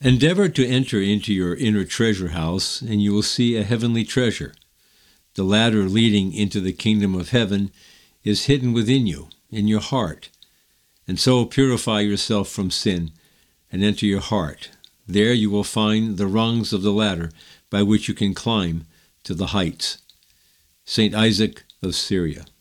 Endeavor to enter into your inner treasure house, and you will see a heavenly treasure. The ladder leading into the kingdom of heaven is hidden within you, in your heart. And so purify yourself from sin and enter your heart. There you will find the rungs of the ladder by which you can climb to the heights. St. Isaac of Syria.